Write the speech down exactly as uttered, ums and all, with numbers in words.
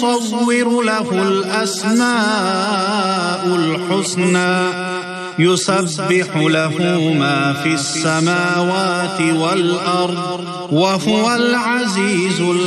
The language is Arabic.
نُصَوِّرُ لَهُ الْأَسْمَاءُ الْحُسْنَى يُسَبِّحُ لَهُ مَا فِي السَّمَاوَاتِ وَالْأَرْضِ وَهُوَ الْعَزِيزُ